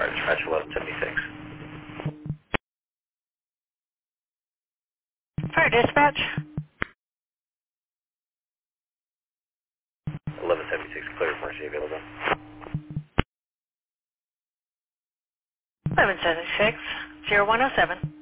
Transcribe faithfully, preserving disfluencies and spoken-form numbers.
Alright, dispatch eleven seventy-six. Fire dispatch. eleven seventy-six, clear emergency available. eleven seventy-six, zero one oh seven.